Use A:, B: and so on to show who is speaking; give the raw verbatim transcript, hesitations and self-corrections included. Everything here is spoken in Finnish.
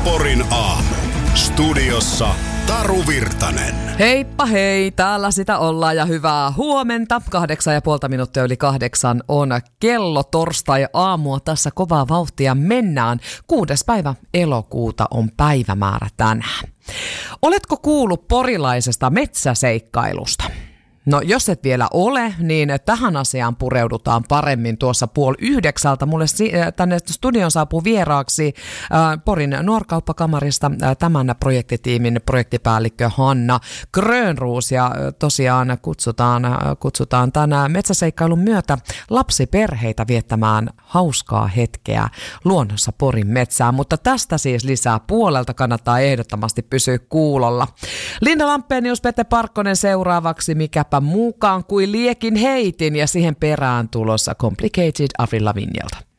A: Porin aamu. Studiossa Taru Virtanen.
B: Heippa hei, täällä sitä ollaan ja hyvää huomenta. Kahdeksan ja puolta minuuttia yli kahdeksan on kello, torstai aamua tässä kovaa vauhtia mennään. Kuudes päivä elokuuta on päivämäärä tänään. Oletko kuullut porilaisesta metsäseikkailusta? No jos et vielä ole, niin tähän asiaan pureudutaan paremmin tuossa puoli yhdeksältä. Mulle tänne studion saapuu vieraaksi äh, Porin nuorkauppakamarista äh, tämän projektitiimin projektipäällikkö Hanna Grönroos. Ja äh, tosiaan kutsutaan, äh, kutsutaan tänään metsäseikkailun myötä lapsiperheitä viettämään hauskaa hetkeä luonnossa Porin metsään. Mutta tästä siis lisää puolelta, kannattaa ehdottomasti pysyä kuulolla. Linda Lampenius, Pete Parkkonen seuraavaksi, mikäpä mukaan kuin liekin heitin, ja siihen perään tulossa Complicated Avril Lavignealta.